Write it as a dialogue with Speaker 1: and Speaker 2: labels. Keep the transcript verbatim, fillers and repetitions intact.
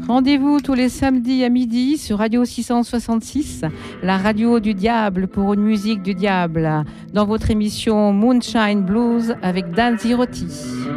Speaker 1: Rendez-vous tous les samedis à midi sur Radio six cent soixante-six, la radio du diable pour une musique du diable, dans votre émission Moonshine Blues avec Dan Zirotti.